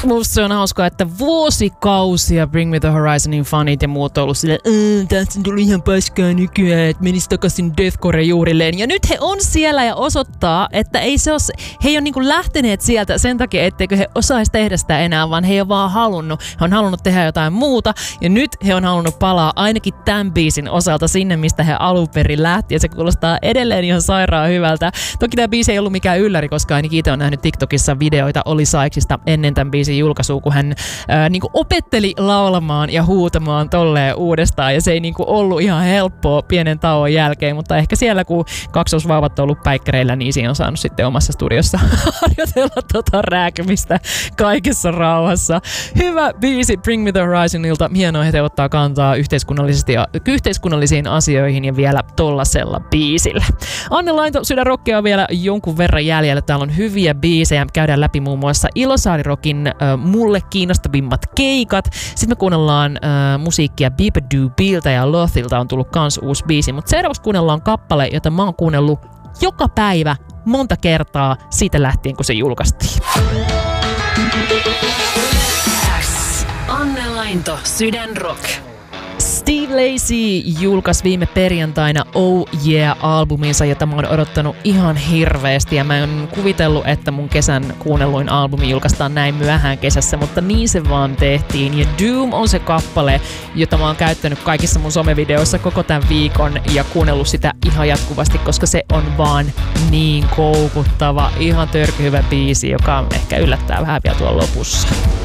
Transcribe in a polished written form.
Musta se on hauskaa, että vuosikausia Bring Me The Horizonin fanit ja muut on ollut silleen, tästä tuli ihan paskaa nykyään, että menisi takaisin deathcore juurilleen. Ja nyt he on siellä ja osoittaa, että he ei ole niinku lähteneet sieltä sen takia, etteikö he osaisi tehdä sitä enää, vaan he ei ole vaan halunnut. He on halunnut tehdä jotain muuta ja nyt he on halunnut palaa ainakin tämän biisin osalta sinne, mistä he alun perin lähti. Ja se kuulostaa edelleen ihan sairaan hyvältä. Toki tämä biisi ei ollut mikään ylläri, koska ainakin itse on nähnyt TikTokissa videoita Olli Sykesista ennen tämän biisin julkaisua, kun hän niinku opetteli laulamaan ja huutamaan tolleen uudestaan. Ja se ei niinku ollut ihan helppoa pienen tauon jälkeen, mutta ehkä siellä kun kaksosvauvat on ollut päikkäreillä, niin siinä on saanut sitten omassa studiossa harjoitella tota rääkymistä kaikessa rauhassa. Hyvä biisi Bring Me The Horizonilta. Hienoa, että he ottaa kantaa yhteiskunnallisiin asioihin ja vielä tollasella biisillä. Anne Lainto, Sydänrockia on vielä jonkun verran jäljellä. Täällä on hyviä biisejä. Käydään läpi muun muassa Ilosaari-rockin mulle kiinnostavimmat keikat. Sitten me kuunnellaan musiikkia Beapadoobilta ja Lothilta on tullut kans uusi biisi. Mutta seuraavaksi kuunnellaan kappale, jota mä oon kuunnellut joka päivä monta kertaa siitä lähtien, kun se julkaistiin. Anne Lainto, Sydänrock. Steve Lacy julkaisi viime perjantaina Oh Yeah-albuminsa, jota mä oon odottanut ihan hirveästi. Ja mä en kuvitellut, että mun kesän kuunnelluin albumi julkaistaan näin myöhään kesässä, mutta niin se vaan tehtiin. Ja Doom on se kappale, jota mä oon käyttänyt kaikissa mun somevideoissa koko tämän viikon ja kuunnellut sitä ihan jatkuvasti, koska se on vaan niin koukuttava, ihan törkyhyvä biisi, joka ehkä yllättää vähän vielä tuolla lopussa.